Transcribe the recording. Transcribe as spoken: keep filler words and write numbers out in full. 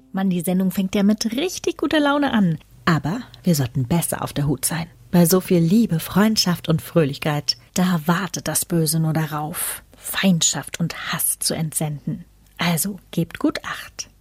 Mann, die Sendung fängt ja mit richtig guter Laune an. Aber wir sollten besser auf der Hut sein. Bei so viel Liebe, Freundschaft und Fröhlichkeit, da wartet das Böse nur darauf, Feindschaft und Hass zu entsenden. Also gebt gut Acht.